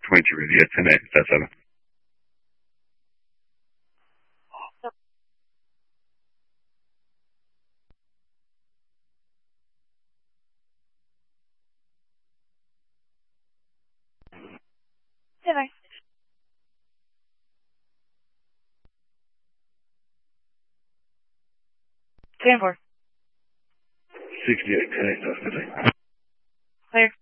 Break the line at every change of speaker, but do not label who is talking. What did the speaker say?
22 ready at 10 8, that's 7.
Dinner. 10 4.
68, 10 8, that's 50.
Clear.